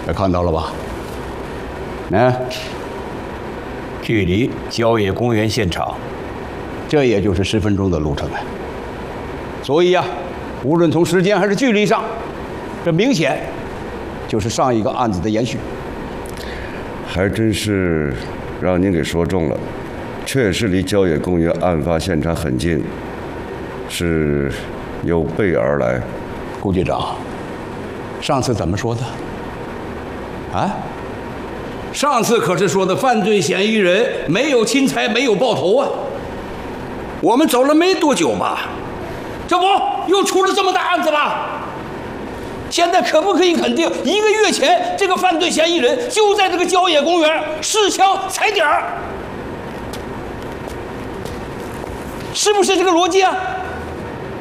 看到了吧？距离郊野公园现场，这也就是10分钟的路程啊。所以呀，无论从时间还是距离上，这明显就是上一个案子的延续。 还真是让您给说中了，确实离郊野公园案发现场很近，是有备而来。 顾局长，上次怎么说的？啊？上次可是说的犯罪嫌疑人没有侵财，没有爆头啊。我们走了没多久吧，这不又出了这么大案子了？现在可不可以肯定，1个月前这个犯罪嫌疑人就在这个郊野公园试枪踩点儿？是不是这个逻辑啊？